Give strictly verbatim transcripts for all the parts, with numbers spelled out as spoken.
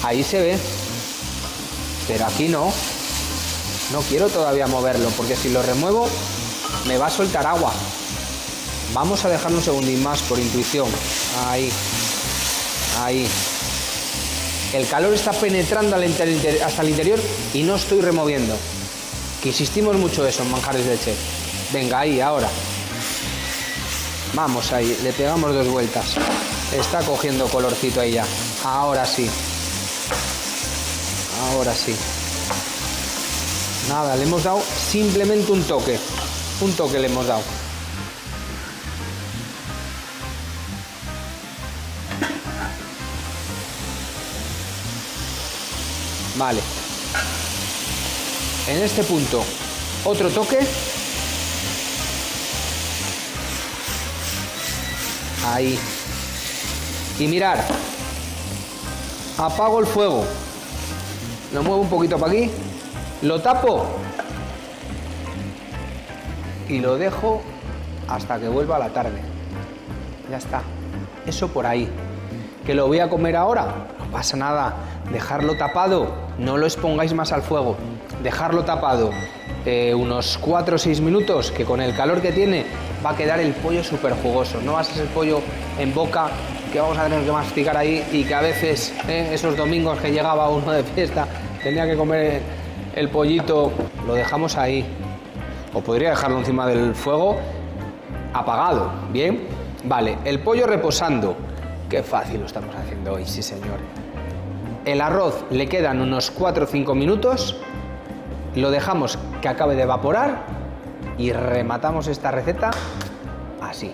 Ahí se ve. Pero aquí no. No quiero todavía moverlo, porque si lo remuevo me va a soltar agua. Vamos a dejarlo un segundín más por intuición. Ahí. Ahí. El calor está penetrando hasta el interior y no estoy removiendo. Que insistimos mucho eso en Manjares del Chef. Venga, ahí, ahora. Vamos ahí, le pegamos dos vueltas. Está cogiendo colorcito ahí ya. Ahora sí. Ahora sí. Nada, le hemos dado simplemente un toque. Un toque le hemos dado. Vale. En este punto, otro toque. Ahí. Y mirar. Apago el fuego. Lo muevo un poquito para aquí. Lo tapo. Y lo dejo hasta que vuelva a la tarde. Ya está. Eso por ahí. ¿Que lo voy a comer ahora? No pasa nada. Dejarlo tapado. No lo expongáis más al fuego. Dejarlo tapado eh, unos cuatro o seis minutos, que con el calor que tiene va a quedar el pollo súper jugoso. No va a ser el pollo en boca que vamos a tener que masticar ahí y que a veces, eh, esos domingos que llegaba uno de fiesta, tenía que comer el pollito. Lo dejamos ahí. O podría dejarlo encima del fuego apagado. Bien. Vale, el pollo reposando. Qué fácil lo estamos haciendo hoy, sí señor. El arroz le quedan unos cuatro o cinco minutos. Lo dejamos que acabe de evaporar y rematamos esta receta así.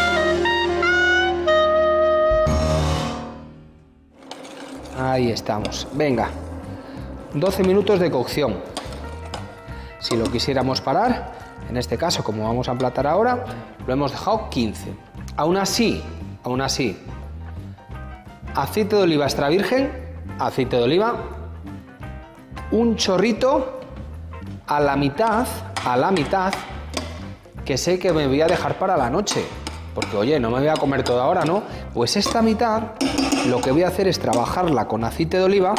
Ahí estamos. Venga, doce minutos de cocción. Si lo quisiéramos parar, en este caso, como vamos a emplatar ahora, lo hemos dejado quince. Aún así, aún así, aceite de oliva extra virgen, aceite de oliva, un chorrito a la mitad, a la mitad, que sé que me voy a dejar para la noche, porque oye, no me voy a comer toda ahora, ¿no? Pues esta mitad, lo que voy a hacer es trabajarla con aceite de oliva,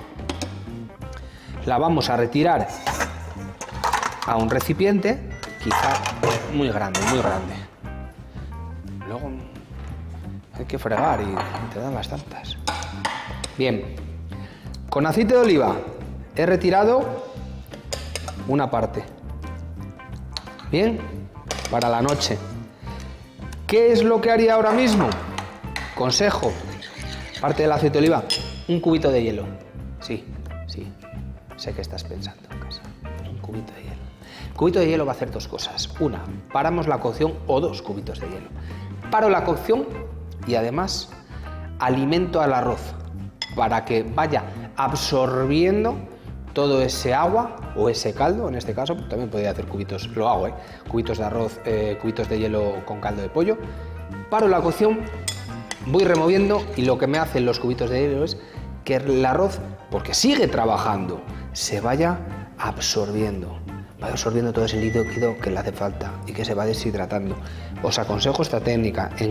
la vamos a retirar a un recipiente, quizá muy grande, muy grande. Luego hay que fregar y te dan las tantas. Bien, con aceite de oliva he retirado una parte. Bien, para la noche. ¿Qué es lo que haría ahora mismo? Consejo, parte del aceite de oliva, un cubito de hielo. Sí, sí, sé que estás pensando en casa. Un cubito de hielo. El cubito de hielo va a hacer dos cosas. Una, paramos la cocción, o dos cubitos de hielo. Paro la cocción y además alimento al arroz para que vaya absorbiendo todo ese agua o ese caldo. En este caso también podría hacer cubitos, lo hago, ¿eh? Cubitos de arroz, eh, cubitos de hielo con caldo de pollo. Paro la cocción, voy removiendo y lo que me hacen los cubitos de hielo es que el arroz, porque sigue trabajando, se vaya absorbiendo. Vaya absorbiendo todo ese líquido que le hace falta y que se va deshidratando. Os aconsejo esta técnica. En